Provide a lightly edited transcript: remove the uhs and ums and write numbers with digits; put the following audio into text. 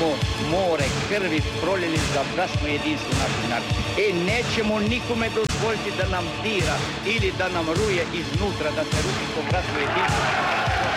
imamo more krvi proljeni za braćno jedinstvo našeg naroda. Nećemo nikome dozvoliti da nam dira ili da nam ruje iznutra, da se ruši to braćno jedinstvo.